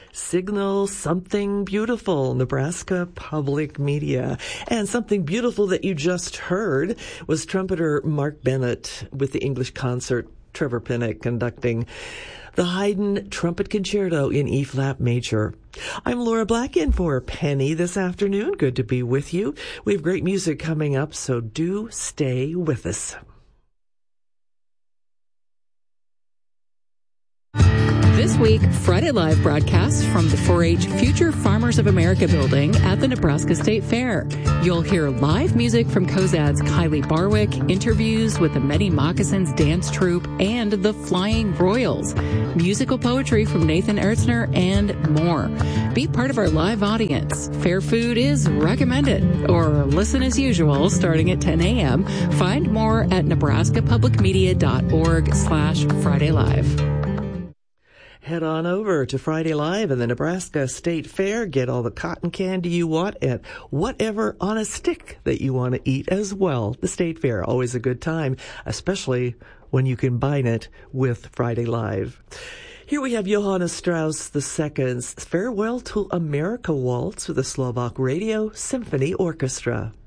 Signal Something Beautiful, Nebraska Public Media. And something beautiful that you just heard was trumpeter Mark Bennett with the English concert, Trevor Pinnock conducting the Haydn Trumpet Concerto in E-flat major. I'm Laura Black in for Penny this afternoon. Good to be with you. We have great music coming up, so do stay with us. This week, Friday Live broadcasts from the 4-H Future Farmers of America building at the Nebraska State Fair. You'll hear live music from Cozad's Kylie Barwick, interviews with the Many Moccasins Dance Troupe and the Flying Royals, musical poetry from Nathan Ertzner, and more. Be part of our live audience. Fair food is recommended, or listen as usual starting at 10 a.m. Find more at nebraskapublicmedia.org/Friday Live. Head on over to Friday Live and the Nebraska State Fair. Get all the cotton candy you want and whatever on a stick that you want to eat as well. The State Fair, always a good time, especially when you combine it with Friday Live. Here we have Johannes Strauss II's Farewell to America Waltz with the Slovak Radio Symphony Orchestra.